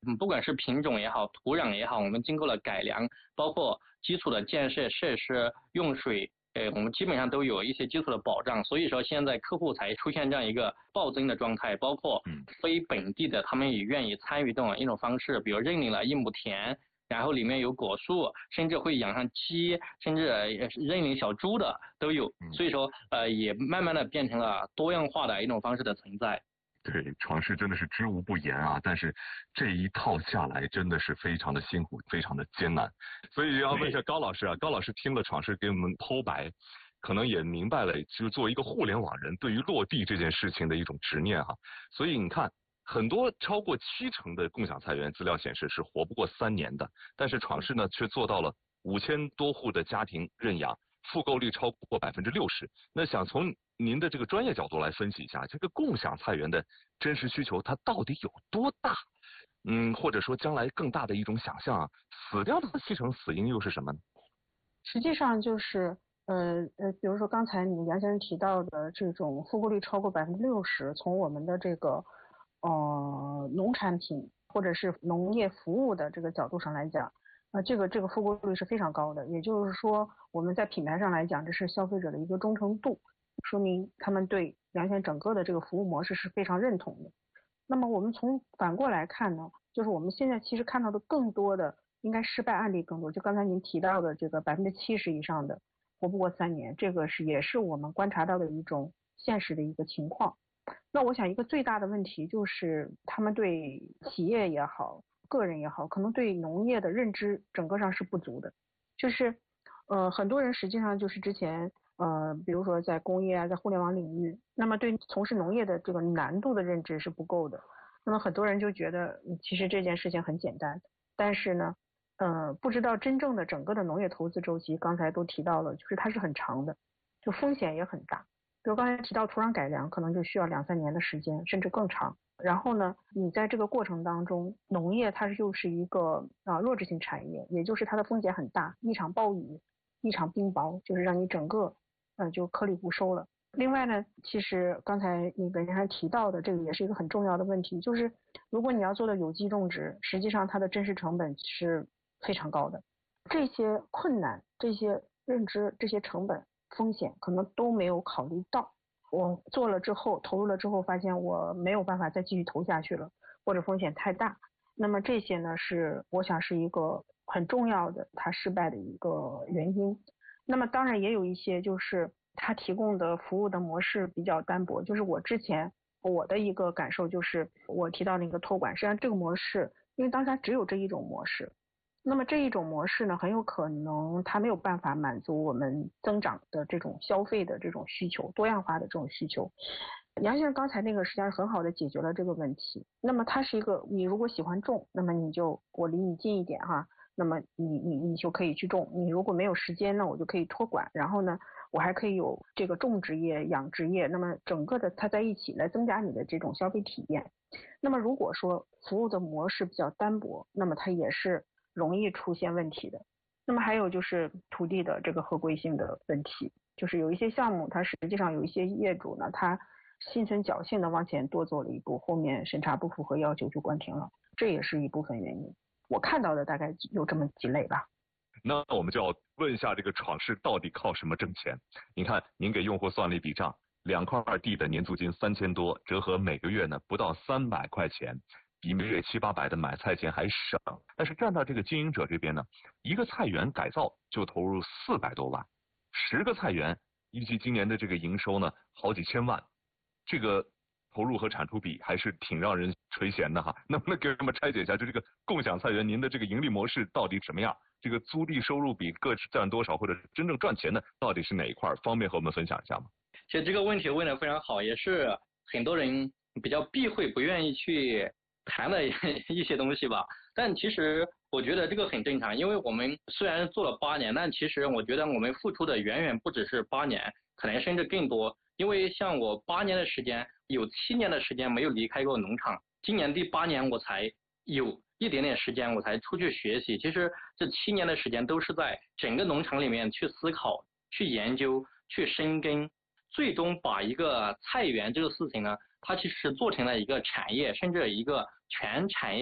不管是品种也好，土壤也好，我们经过了改良，包括基础的建设设施、用水，我们基本上都有一些基础的保障，所以说现在客户才出现这样一个暴增的状态，包括非本地的，他们也愿意参与这种一种方式，比如认领了一亩田，然后里面有果树，甚至会养上鸡，甚至认领小猪的都有，所以说也慢慢的变成了多样化的一种方式的存在。 对，闯事真的是知无不言啊，但是这一套下来真的是非常的辛苦，非常的艰难。所以要问一下高老师啊，高老师听了闯事给我们剖白，可能也明白了，就是作为一个互联网人对于落地这件事情的一种执念哈。所以你看，很多超过70%的共享菜园资料显示是活不过3年的，但是闯事呢却做到了5000多户的家庭认养，复购率超过60%。那想从您的这个专业角度来分析一下，这个共享菜园的真实需求它到底有多大？或者说将来更大的一种想象啊，死掉的70%死因又是什么呢？ 实际上就是比如说刚才你杨先生提到的这种复购率超过60%，从我们的这个农产品或者是农业服务的这个角度上来讲，这个复购率是非常高的。也就是说，我们在品牌上来讲，这是消费者的一个忠诚度，说明他们对杨先整个的这个服务模式是非常认同的。那么我们从反过来看呢，就是我们现在其实看到的更多的应该失败案例更多，就刚才您提到的这个70%以上的活不过3年，这个也是我们观察到的一种现实的一个情况。那我想一个最大的问题就是他们对企业也好，个人也好，可能对农业的认知整个上是不足的。就是很多人实际上就是之前比如说在工业啊，在互联网领域，那么对从事农业的这个难度的认知是不够的。那么很多人就觉得其实这件事情很简单，但是呢不知道真正的整个的农业投资周期，刚才都提到了，就是它是很长的，就风险也很大。比如刚才提到土壤改良，可能就需要2-3年的时间，甚至更长。然后呢，你在这个过程当中，农业它又是一个弱质性产业，也就是它的风险很大，一场暴雨，一场冰雹，就是让你整个就颗粒无收了。另外呢，其实刚才你本身还提到的这个也是一个很重要的问题，就是如果你要做到有机种植，实际上它的真实成本是非常高的。这些困难、这些认知、这些成本、风险可能都没有考虑到。我做了之后，投入了之后，发现我没有办法再继续投下去了，或者风险太大。那么这些呢，我想是一个很重要的它失败的一个原因。那么当然也有一些就是它提供的服务的模式比较单薄，就是我的一个感受就是我提到那个托管，实际上这个模式因为当下只有这一种模式，那么这一种模式呢，很有可能它没有办法满足我们增长的这种消费的这种需求，多样化的这种需求。杨先生刚才那个实际上很好的解决了这个问题。那么它是一个，你如果喜欢种，那么我离你近一点哈，那么你就可以去种。你如果没有时间呢，我就可以托管，然后呢，我还可以有这个种植业、养殖业，那么整个的它在一起来增加你的这种消费体验。那么如果说服务的模式比较单薄，那么它也是容易出现问题的。那么还有就是土地的这个合规性的问题，就是有一些项目它实际上有一些业主呢，他心存侥幸的往前多做了一步，后面审查不符合要求就关停了，这也是一部分原因。我看到的大概有这么几类吧。 那我们就要问一下这个闯事到底靠什么挣钱？您看，您给用户算了一笔账，2块地的年租金3000多，折合每个月呢不到300块钱，比每月700-800的买菜钱还省。但是站到这个经营者这边呢，一个菜园改造就投入400多万，10个菜园预计今年的这个营收呢好几千万，这个投入和产出比还是挺让人垂涎的哈。能不能给我们拆解一下，就这个共享菜园您的这个盈利模式到底什么样？这个租地收入比各占多少，或者真正赚钱的到底是哪一块？方便和我们分享一下吗？ 其实这个问题问得非常好，也是很多人比较避讳不愿意去谈的一些东西吧。但其实我觉得这个很正常，因为我们虽然做了8年，但其实我觉得我们付出的远远不只是8年，可能甚至更多。因为像我8年的时间，有7年的时间没有离开过农场，今年第8年我才有一点点时间我才出去学习。其实这7年的时间都是在整个农场里面去思考、去研究、去深耕，最终把一个菜园这个事情呢，它其实做成了一个产业，甚至一个全产业链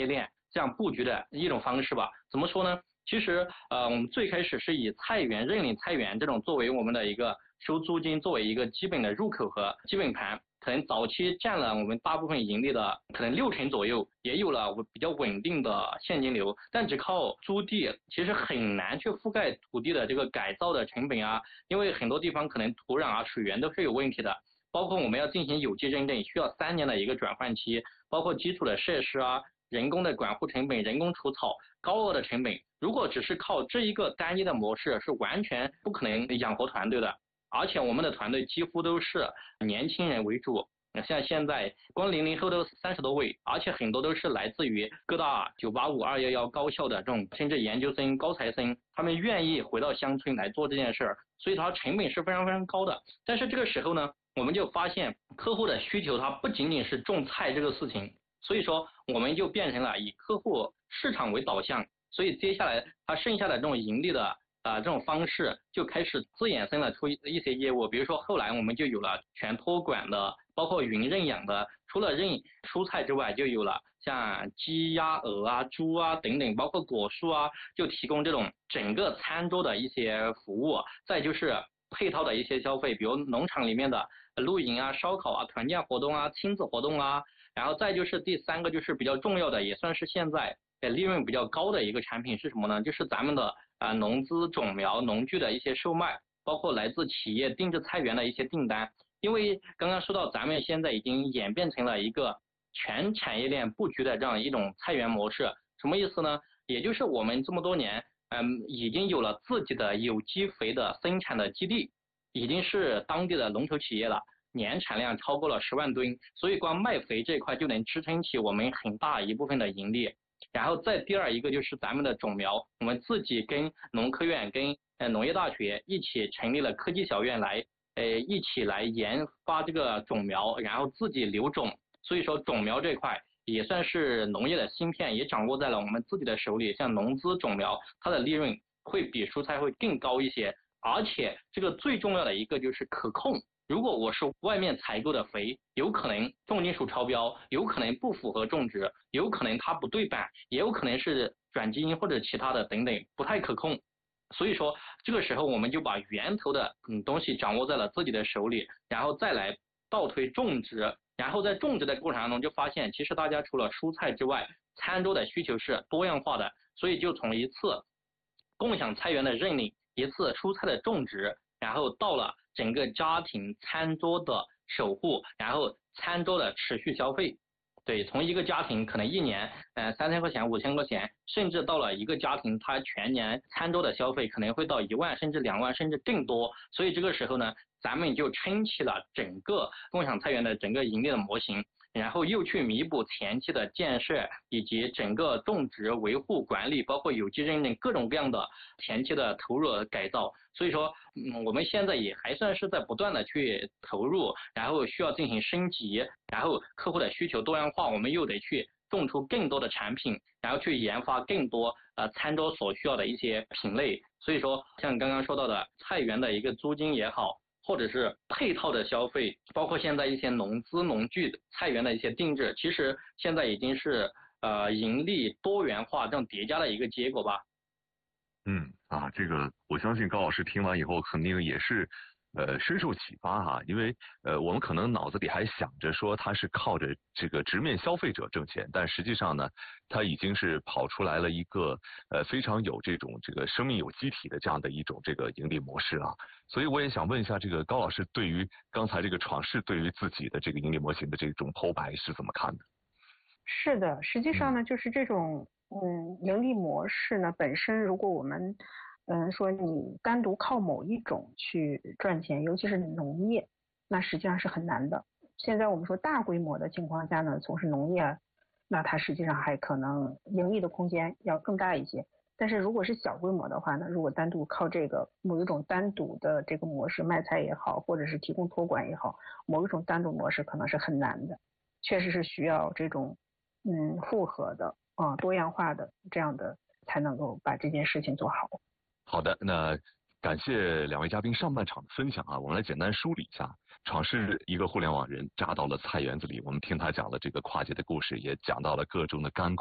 这样布局的一种方式吧。怎么说呢？其实我们最开始是以菜园认领菜园这种作为我们的一个收租金作为一个基本的入口和基本盘，可能早期占了我们大部分盈利的可能60%左右，也有了比较稳定的现金流，但只靠租地其实很难去覆盖土地的这个改造的成本啊，因为很多地方可能土壤啊水源都是有问题的，包括我们要进行有机认证需要3年的一个转换期，包括基础的设施啊，人工的管护成本，人工除草，高额的成本，如果只是靠这一个单一的模式是完全不可能养活团队的，而且我们的团队几乎都是年轻人为主，像现在光00后都30多位，而且很多都是来自于各大985、211高校的这种甚至研究生、高材生，他们愿意回到乡村来做这件事儿，所以它成本是非常非常高的。但是这个时候呢，我们就发现客户的需求它不仅仅是种菜这个事情，所以说我们就变成了以客户市场为导向，所以接下来它剩下的这种盈利的这种方式就开始自衍生了出一些业务，比如说后来我们就有了全托管的，包括云认养的，除了认蔬菜之外，就有了像鸡鸭鹅啊、猪啊等等，包括果蔬啊，就提供这种整个餐桌的一些服务，再就是配套的一些消费，比如农场里面的露营啊、烧烤啊、团建活动啊、亲子活动啊，然后再就是第3个就是比较重要的，也算是现在利润比较高的一个产品是什么呢？就是咱们的农资种苗农具的一些售卖，包括来自企业定制菜园的一些订单。因为刚刚说到咱们现在已经演变成了一个全产业链布局的这样一种菜园模式，什么意思呢？也就是我们这么多年已经有了自己的有机肥的生产的基地，已经是当地的龙头企业了，年产量超过了10万吨，所以光卖肥这一块就能支撑起我们很大一部分的盈利。然后再第2一个就是咱们的种苗，我们自己跟农科院跟农业大学一起成立了科技小院来一起来研发这个种苗，然后自己留种，所以说种苗这块也算是农业的芯片，也掌握在了我们自己的手里。像农资种苗，它的利润会比蔬菜会更高一些，而且这个最重要的一个就是可控。如果我是外面采购的肥，有可能重金属超标，有可能不符合种植，有可能它不对版，也有可能是转基因或者其他的等等，不太可控。所以说这个时候我们就把源头的东西掌握在了自己的手里，然后再来倒推种植，然后在种植的过程当中就发现，其实大家除了蔬菜之外，餐桌的需求是多样化的，所以就从一次共享菜园的认领，一次蔬菜的种植，然后到了整个家庭餐桌的守护，然后餐桌的持续消费。对，从一个家庭可能1年3000块钱、5000块钱，甚至到了一个家庭，它全年餐桌的消费可能会到1万甚至2万甚至更多。所以这个时候呢，咱们就撑起了整个共享菜园的整个盈利的模型，然后又去弥补前期的建设以及整个种植、维护、管理，包括有机认证各种各样的前期的投入和改造。所以说我们现在也还算是在不断的去投入，然后需要进行升级，然后客户的需求多样化，我们又得去种出更多的产品，然后去研发更多餐桌所需要的一些品类。所以说像刚刚说到的菜园的一个租金也好，或者是配套的消费，包括现在一些农资农具菜园的一些定制，其实现在已经是盈利多元化这样叠加的一个结果吧。 这个我相信高老师听完以后肯定也是深受启发哈，因为我们可能脑子里还想着说他是靠着这个直面消费者挣钱，但实际上呢，他已经是跑出来了一个非常有这个生命有机体的这样的一种这个盈利模式啊。所以我也想问一下，这个高老师对于刚才这个闯世对于自己的这个盈利模型的这种剖白是怎么看的？ 是的，实际上呢，就是这种盈利模式呢本身，如果我们说你单独靠某一种去赚钱，尤其是农业，那实际上是很难的。现在我们说大规模的情况下呢，从事农业，那它实际上还可能盈利的空间要更大一些。但是如果是小规模的话呢，如果单独靠这个某一种单独的这个模式卖菜也好，或者是提供托管也好，某一种单独模式可能是很难的，确实是需要这种复合的多样化的这样的才能够把这件事情做好。 好的，那感谢2位嘉宾上半场的分享啊，我们来简单梳理一下。闯世一个互联网人扎到了菜园子里，我们听他讲了这个跨界的故事，也讲到了各种的甘苦。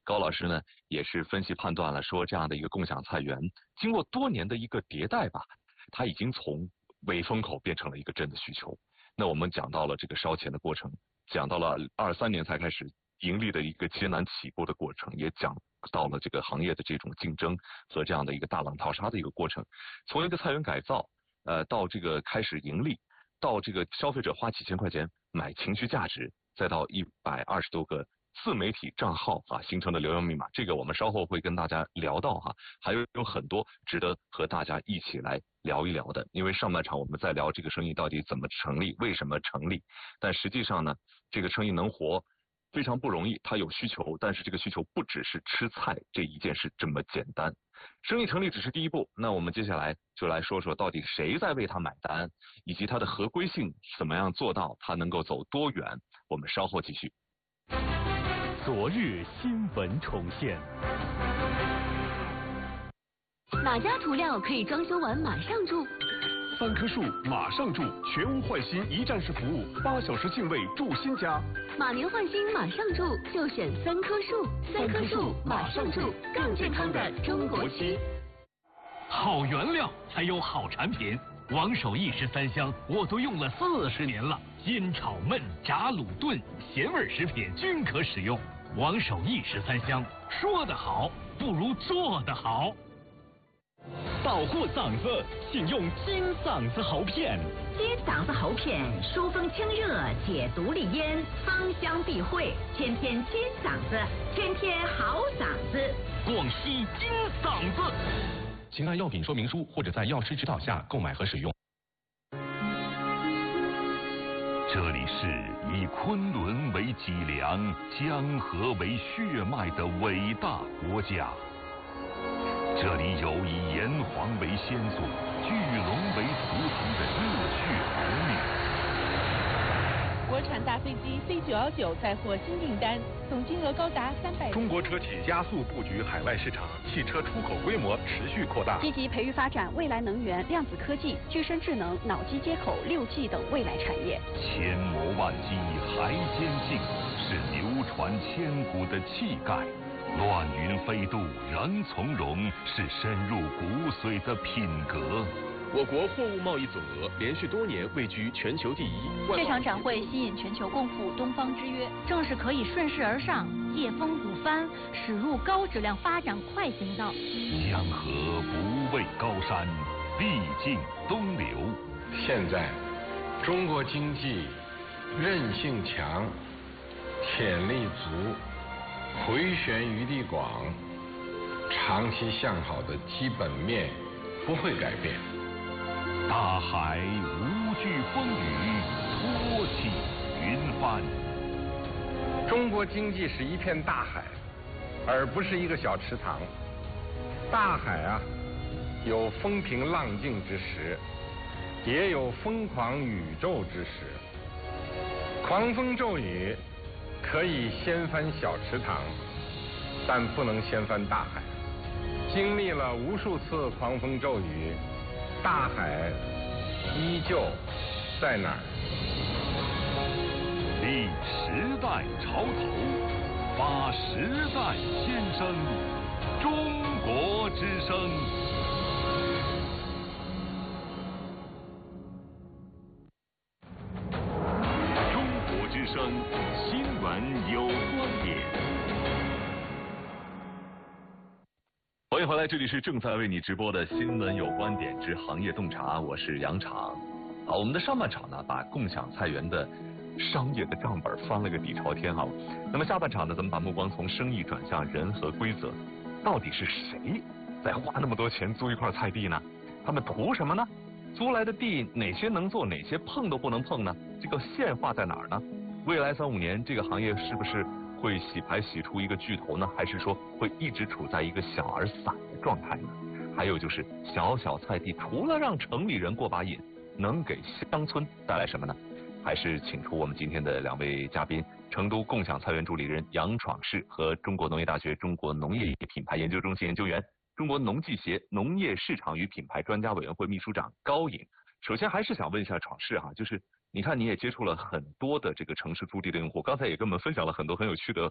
高老师呢也是分析判断了，说这样的一个共享菜园，经过多年的一个迭代吧，它已经从伪风口变成了一个真的需求。那我们讲到了这个烧钱的过程，讲到了23年才开始盈利的一个艰难起步的过程，也讲到了这个行业的这种竞争和这样的一个大浪淘沙的一个过程。从一个菜园改造，到这个开始盈利，到这个消费者花几千块钱买情绪价值，再到120多个自媒体账号啊形成的流量密码，这个我们稍后会跟大家聊到哈，还有很多值得和大家一起来聊一聊的。因为上半场我们在聊这个生意到底怎么成立，为什么成立，但实际上呢，这个生意能活非常不容易，它有需求，但是这个需求不只是吃菜这一件事这么简单。生意成立只是第一步，那我们接下来就来说说到底谁在为它买单，以及它的合规性怎么样做到，它能够走多远。我们稍后继续。 昨日新闻重现。 哪家涂料可以装修完马上住 3棵树马上住，全屋换新一站式服务，8小时净位住新家。 马年换新马上住，就选3棵树，3棵树马上住，更健康的中国漆。 好原料才有好产品，王守义13香我都用了40年了，煎炒焖炸卤炖咸味食品均可使用。王守义13香，说得好不如做得好。保护嗓子，请用金嗓子喉片。 金嗓子喉片疏风清热，解毒利咽，芳香避秽，天天金嗓子，天天好嗓子。 广西金嗓子。请按药品说明书或者在药师指导下购买和使用。 这里是以昆仑为脊梁、江河为血脉的伟大国家。这里有以炎黄为先祖、巨龙为图腾的热血儿女。 国产大飞机 C919 载获新订单，总金额高达300。 中国车企加速布局海外市场，汽车出口规模持续扩大。 积极培育发展未来能源、量子科技、具身智能、脑机接口、6G 等未来产业。 千磨万击还坚劲，是流传千古的气概。乱云飞渡仍从容，是深入骨髓的品格。 我国货物贸易总额连续多年位居全球第1。 这场展会吸引全球共赴东方之约，正是可以顺势而上、借风鼓帆，驶入高质量发展快行道。 江河不畏高山，必尽东流。 现在，中国经济韧性强，潜力足，回旋余地广，长期向好的基本面不会改变。 大海无惧风雨，托起云帆。 中国经济是一片大海，而不是一个小池塘。大海啊，有风平浪静之时，也有疯狂宇宙之时。狂风骤雨可以掀翻小池塘，但不能掀翻大海。经历了无数次狂风骤雨，大海依旧在那儿。 立时代潮头，发时代先声，中国之声。中国之声，新闻有观点。 欢迎回来，这里是正在为你直播的新闻有观点之行业洞察，我是杨昶。好，我们的上半场呢，把共享菜园的商业的账本翻了个底朝天哈。那么下半场呢，咱们把目光从生意转向人和规则，到底是谁在花那么多钱租一块菜地呢？他们图什么呢？租来的地哪些能做，哪些碰都不能碰呢？这个线画在哪儿呢？未来3-5年这个行业是不是会洗牌洗出一个巨头呢？还是说会一直处在一个小而散的状态呢？还有就是小小菜地除了让城里人过把瘾，能给乡村带来什么呢？还是请出我们今天的2位嘉宾，成都共享菜园助理人杨闯士和中国农业大学中国农业品牌研究中心研究员、中国农技协农业市场与品牌专家委员会秘书长高颖。首先还是想问一下闯士哈，就是你看你也接触了很多的这个城市租地的用户，刚才也跟我们分享了很多很有趣的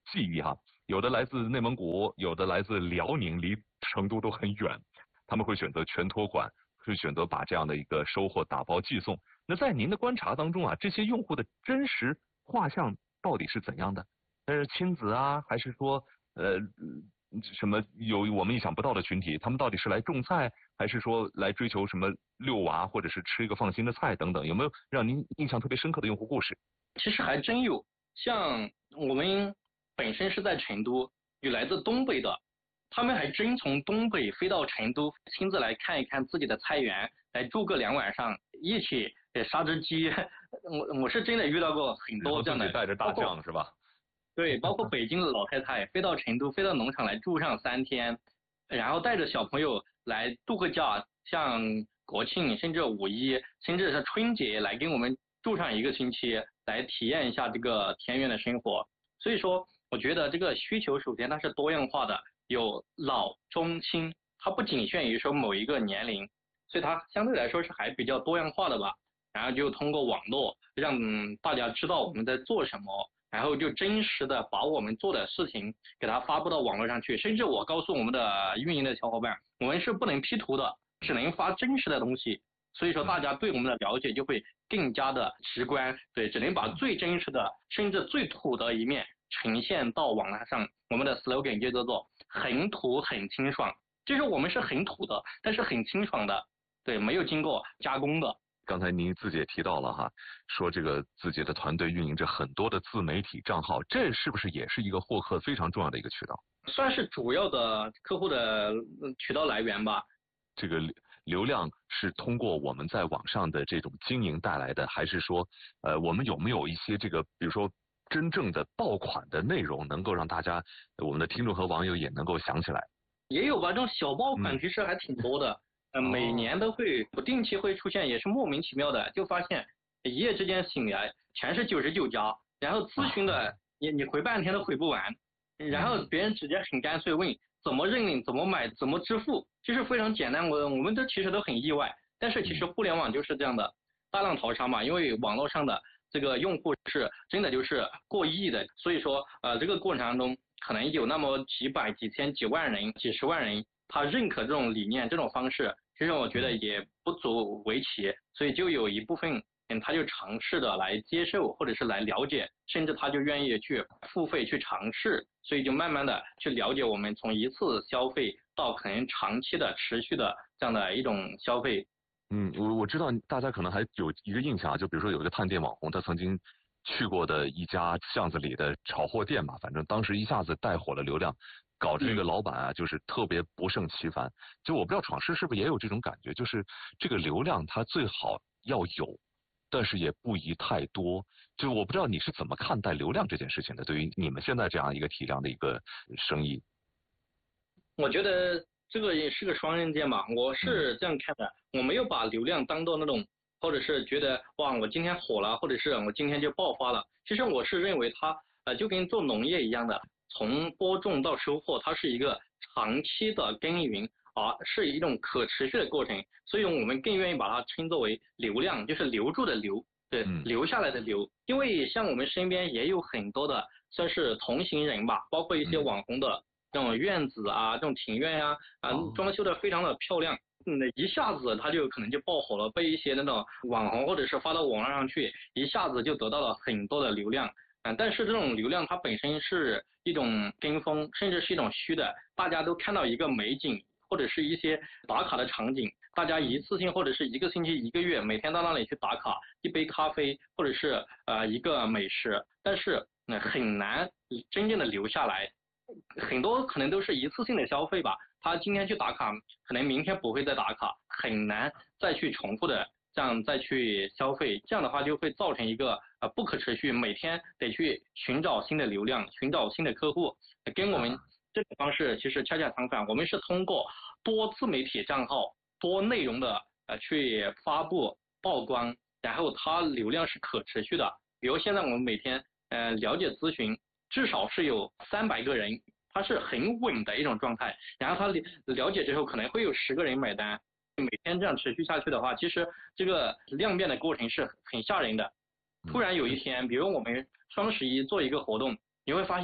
记忆哈，有的来自内蒙古，有的来自辽宁，离成都都很远，他们会选择全托管，会选择把这样的一个收获打包寄送。那在您的观察当中啊，这些用户的真实画像到底是怎样的？亲子啊，还是说什么有我们意想不到的群体？他们到底是来种菜，还是说来追求什么遛娃，或者是吃一个放心的菜等等？有没有让您印象特别深刻的用户故事？ 其实还真有，像我们本身是在成都，有来自东北的，他们还真从东北飞到成都，亲自来看一看自己的菜园，来住个2晚上，一起杀只鸡。我是真的遇到过很多这样的， 带着大酱是吧？ 对，包括北京的老太太飞到成都，飞到农场来住上3天，然后带着小朋友来度个假，像国庆甚至5·1，甚至是春节来跟我们住上1个星期，来体验一下这个田园的生活。所以说，我觉得这个需求首先它是多样化的，有老中青，它不仅限于说某一个年龄，所以它相对来说是还比较多样化的吧。然后就通过网络让大家知道我们在做什么。然后就真实的把我们做的事情给它发布到网络上去，甚至我告诉我们的运营的小伙伴，我们是不能 P 图的，只能发真实的东西。所以说大家对我们的了解就会更加的直观，对，只能把最真实的甚至最土的一面呈现到网络上。我们的 slogan 就叫做很土很清爽，就是我们是很土的，但是很清爽的，对，没有经过加工的。 刚才您自己也提到了哈，说这个自己的团队运营着很多的自媒体账号，这是不是也是一个获客非常重要的一个渠道？ 算是主要的客户的渠道来源吧。 这个流量是通过我们在网上的这种经营带来的，还是说我们有没有一些这个比如说真正的爆款的内容，能够让大家我们的听众和网友也能够想起来？ 也有吧，这种小爆款其实还挺多的。每年都会不定期会出现，也是莫名其妙的，就发现一夜之间醒来全是99家，然后咨询的你回半天都回不完，然后别人直接很干脆问怎么认领、怎么买、怎么支付，就是非常简单。我们都其实都很意外，但是其实互联网就是这样的，大浪淘沙嘛，因为网络上的这个用户是真的就是过亿的，所以说这个过程当中可能有那么几百、几千、几万人、几十万人，他认可这种理念、这种方式。其实我觉得也不足为奇，所以就有一部分人他就尝试的来接受，或者是来了解，甚至他就愿意去付费去尝试，所以就慢慢的去了解我们从一次消费到可能长期的持续的这样的一种消费。 我知道大家可能还有一个印象啊，就比如说有一个探店网红，他曾经去过的一家巷子里的炒货店嘛，反正当时一下子带火了流量。搞这个老板啊，就是特别不胜其烦。就我不知道闯世是不是也有这种感觉，就是这个流量它最好要有，但是也不宜太多。就我不知道你是怎么看待流量这件事情的，对于你们现在这样一个体量的一个生意。 我觉得这个也是个双刃剑嘛，我是这样看的，我没有把流量当做那种，或者是觉得哇我今天火了，或者是我今天就爆发了。其实我是认为它就跟做农业一样的。从播种到收获，它是一个长期的耕耘，是一种可持续的过程，所以我们更愿意把它称作为流量，就是留住的留，对，留下来的留。因为像我们身边也有很多的算是同行人吧，包括一些网红的这种院子啊，这种庭院呀，装修的非常的漂亮，一下子它就可能就爆火了，被一些那种网红或者是发到网络上去，一下子就得到了很多的流量。但是这种流量它本身是一种跟风，甚至是一种虚的。大家都看到一个美景，或者是一些打卡的场景，大家一次性或者是1个星期、1个月，每天到那里去打卡一杯咖啡，或者是一个美食，但是很难真正的留下来。很多可能都是一次性的消费吧，他今天去打卡，可能明天不会再打卡，很难再去重复的这样再去消费，这样的话就会造成一个不可持续，每天得去寻找新的流量，寻找新的客户，跟我们这个方式其实恰恰相反，我们是通过多自媒体账号、多内容的去发布曝光，然后它流量是可持续的。比如现在我们每天了解咨询至少是有300个人，它是很稳的一种状态，然后他了解之后可能会有10个人买单。每天这样持续下去的话，其实这个量变的过程是很吓人的。突然有一天，比如我们双11做一个活动，你会发现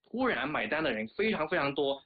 突然买单的人非常非常多，